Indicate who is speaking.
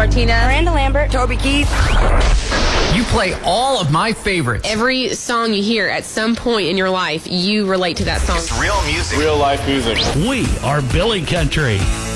Speaker 1: Martinez,
Speaker 2: Miranda Lambert,
Speaker 1: Toby Keith.
Speaker 3: You play all of my favorites.
Speaker 4: Every song you hear at some point in your life, you relate to that song.
Speaker 5: It's real music.
Speaker 6: Real life music.
Speaker 7: We are Billy Country.